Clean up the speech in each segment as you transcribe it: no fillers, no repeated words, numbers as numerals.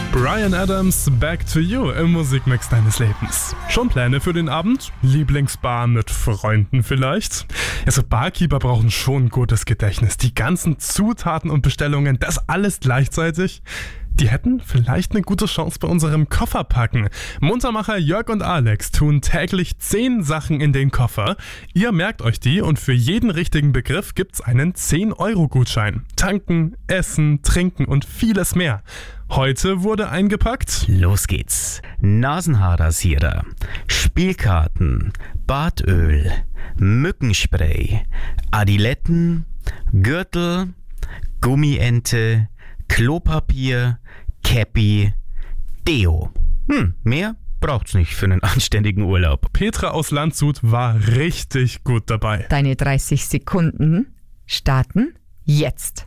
Bryan Adams, Back to You im Musikmix deines Lebens. Schon Pläne für den Abend? Lieblingsbar mit Freunden vielleicht? Also Barkeeper brauchen schon ein gutes Gedächtnis. Die ganzen Zutaten und Bestellungen, das alles gleichzeitig? Die hätten vielleicht eine gute Chance bei unserem Kofferpacken. Muntermacher Jörg und Alex tun täglich 10 Sachen in den Koffer. Ihr merkt euch die und für jeden richtigen Begriff gibt's einen 10-Euro-Gutschein. Tanken, essen, trinken und vieles mehr. Heute wurde eingepackt. Los geht's. Nasenhaarrasierer, Spielkarten, Bartöl, Mückenspray, Adiletten, Gürtel, Gummiente, Klopapier, Käppi, Deo. Mehr braucht's nicht für einen anständigen Urlaub. Petra aus Landshut war richtig gut dabei. Deine 30 Sekunden starten jetzt.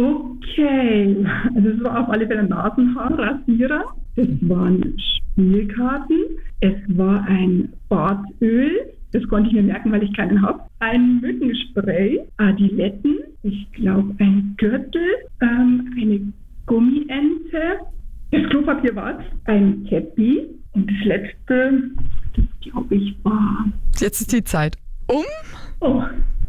Okay, also es war auf alle Fälle ein Nasenhaarrasierer, es waren Spielkarten, es war ein Bartöl, das konnte ich mir merken, weil ich keinen habe, ein Mückenspray, Adiletten, ich glaube ein Gürtel, eine Gummiente, das Klopapier war es, ein Käppi und das letzte, das glaube ich war... Jetzt ist die Zeit um. Oh.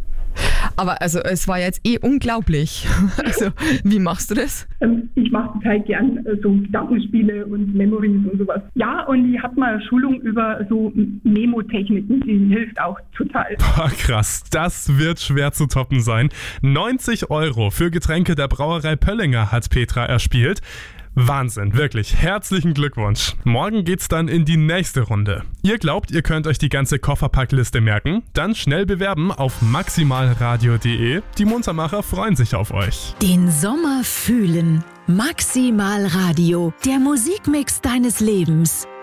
Aber also es war jetzt unglaublich. Also wie machst du das? Ich mache total gern so Gedankenspiele und Memories und sowas. Ja, und ich habe mal eine Schulung über so Memo-Techniken, die hilft auch total. Boah, krass, das wird schwer zu toppen sein. 90 Euro für Getränke der Brauerei Pöllinger hat Petra erspielt. Wahnsinn, wirklich. Herzlichen Glückwunsch. Morgen geht's dann in die nächste Runde. Ihr glaubt, ihr könnt euch die ganze Kofferpackliste merken? Dann schnell bewerben auf maximalradio.de. Die Muntermacher freuen sich auf euch. Den Sommer fühlen. Maximal Radio, der Musikmix deines Lebens.